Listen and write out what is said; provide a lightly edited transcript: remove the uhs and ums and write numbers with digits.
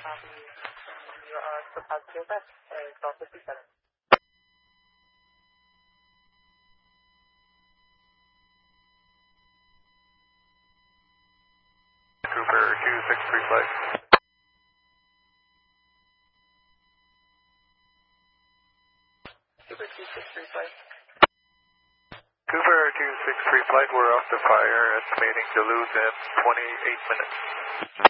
Cooper 263 flight. Cooper 263 flight, we're off the fire, estimating to lose in 28 minutes.